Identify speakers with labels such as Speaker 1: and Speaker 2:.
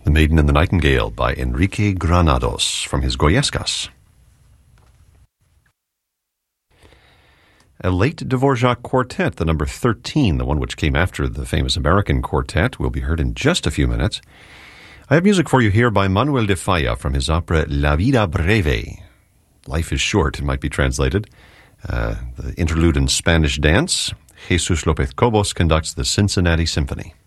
Speaker 1: The Maiden and the Nightingale by Enrique Granados from his Goyescas. A late Dvorak quartet, the number 13, the one which came after the famous American quartet, will be heard in just a few minutes. I have music for you here by Manuel de Falla from his opera La Vida Breve. Life is short, it might be translated. The interlude in Spanish dance. Jesus Lopez Cobos conducts the Cincinnati Symphony.